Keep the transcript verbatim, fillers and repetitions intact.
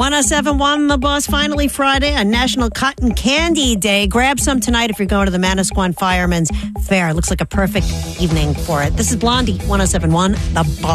ten seventy-one The Boss. Finally Friday, a National Cotton Candy Day. Grab some tonight if you're going to the Manasquan Firemen's Fair. Looks like a perfect evening for it. This is Blondie, ten seventy-one The Boss.